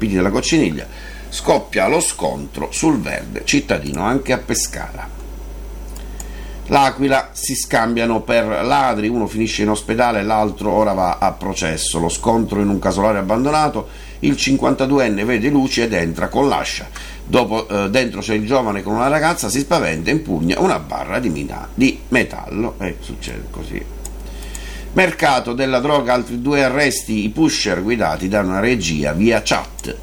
colpiti dalla cocciniglia. Scoppia lo scontro sul verde cittadino anche a Pescara. L'Aquila, si scambiano per ladri, uno finisce in ospedale, l'altro ora va a processo. Lo scontro in un casolare abbandonato, il 52enne vede luci ed entra con l'ascia. Dopo dentro c'è il giovane con una ragazza, si spaventa e impugna una barra di metallo e succede così. Mercato della droga, altri 2 arresti, i pusher guidati da una regia via chat.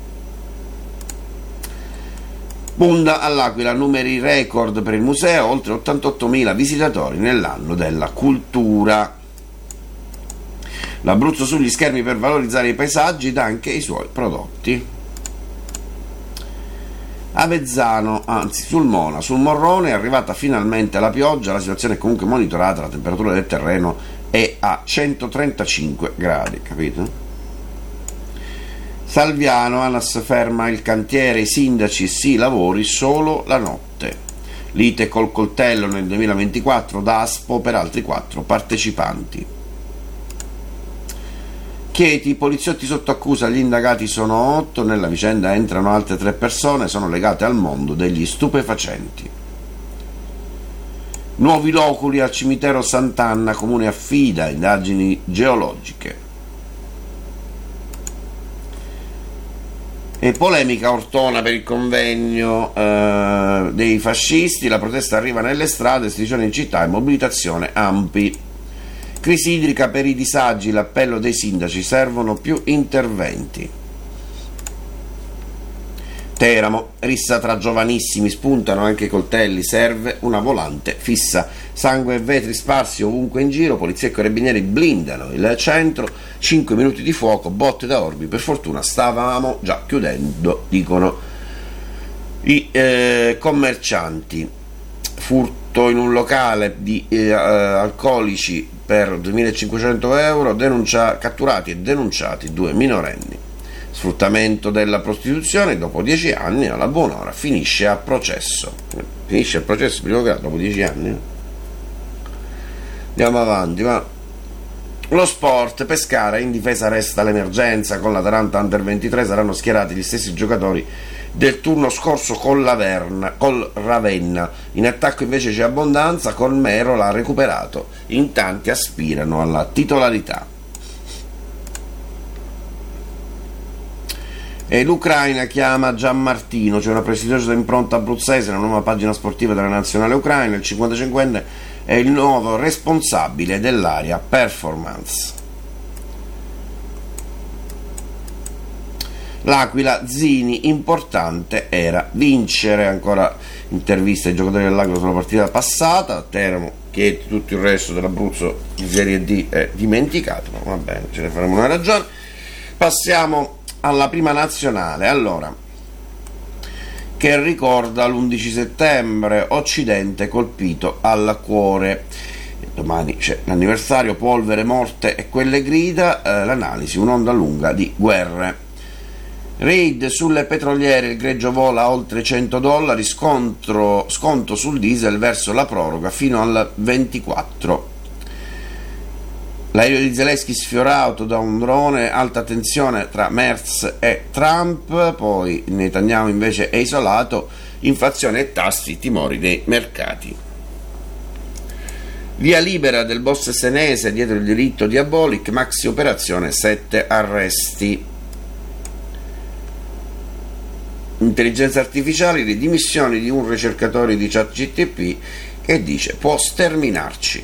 Bunda all'Aquila, numeri record per il museo, oltre 88.000 visitatori nell'anno della cultura. L'Abruzzo sugli schermi per valorizzare i paesaggi ed anche i suoi prodotti. Avezzano, anzi sul Morrone è arrivata finalmente la pioggia, la situazione è comunque monitorata, la temperatura del terreno è a 135 gradi, capito? Salviano, ANAS ferma il cantiere, i sindaci sì lavori solo la notte. Lite col coltello nel 2024, Daspo per altri 4 partecipanti. Chieti, poliziotti sotto accusa, gli indagati sono 8, nella vicenda entrano altre 3 persone, sono legate al mondo degli stupefacenti. Nuovi loculi al cimitero Sant'Anna, comune affida indagini geologiche. E polemica Ortona per il convegno dei fascisti, la protesta arriva nelle strade, striscione in città e mobilitazione ANPI. Crisi idrica per i disagi, l'appello dei sindaci, servono più interventi. Teramo, rissa tra giovanissimi, spuntano anche i coltelli, serve una volante fissa. Sangue e vetri sparsi ovunque in giro, polizia e carabinieri blindano il centro, 5 minuti di fuoco, botte da orbi, per fortuna stavamo già chiudendo, dicono i commercianti. Furto in un locale di alcolici per 2.500 euro, catturati e denunciati 2 minorenni. Sfruttamento della prostituzione, dopo 10 anni alla buon'ora finisce a processo. Finisce il processo primo grado dopo 10 anni. Andiamo avanti, va. Lo sport, Pescara, in difesa resta l'emergenza, con l'Atalanta Under 23 saranno schierati gli stessi giocatori del turno scorso col Ravenna. In attacco invece c'è abbondanza, col Mero l'ha recuperato, in tanti aspirano alla titolarità. E l'Ucraina chiama Gianmartino, c'è una prestigiosa impronta abruzzese, una nuova pagina sportiva della nazionale ucraina, il 55enne è il nuovo responsabile dell'area performance. L'Aquila, Zini, importante era vincere, ancora intervista ai giocatori dell'Aquila sulla partita passata, Teramo, Chieti, tutto il resto dell'Abruzzo in Serie D è dimenticato, ma va bene, ce ne faremo una ragione. Passiamo alla prima nazionale, allora, che ricorda l'11 settembre, Occidente colpito al cuore. Domani c'è l'anniversario, polvere, morte e quelle grida, l'analisi, un'onda lunga di guerre. Raid sulle petroliere, il greggio vola a oltre $100, sconto sul diesel verso la proroga fino al 24. L'aereo di Zelensky sfiorato da un drone, alta tensione tra Merz e Trump, poi Netanyahu invece è isolato, inflazione e tassi, timori dei mercati. Via libera del boss senese dietro il delitto di Abolic, maxi operazione, 7 arresti. Intelligenza artificiale, le dimissioni di un ricercatore di ChatGPT che dice può sterminarci.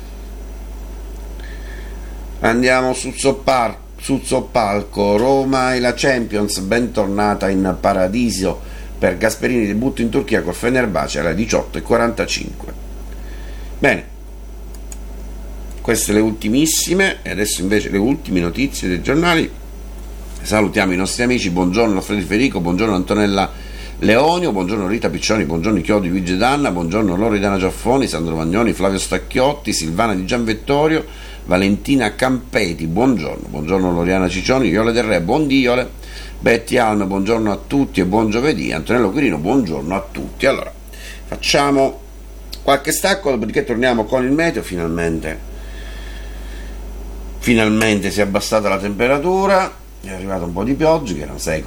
Andiamo su Zoppalco, Roma e la Champions, bentornata in paradiso per Gasperini, debutto in Turchia col Fenerbahce alle 18:45. Bene, queste le ultimissime, e adesso invece le ultime notizie dei giornali. Salutiamo i nostri amici, buongiorno Freddy Federico, buongiorno Antonella Leonio, buongiorno Rita Piccioni, buongiorno Chiodi Luigi Danna, buongiorno Loredana Giaffoni, Sandro Vagnoni, Flavio Stacchiotti, Silvana Di Gianvettorio, Valentina Campeti, buongiorno Loriana Ciccioni, Iole del Re, buondiole, Betty Alm, buongiorno a tutti e buon giovedì, Antonello Quirino, buongiorno a tutti. Allora, facciamo qualche stacco, dopodiché torniamo con il meteo. Finalmente si è abbassata la temperatura, è arrivata un po' di pioggia, che erano 6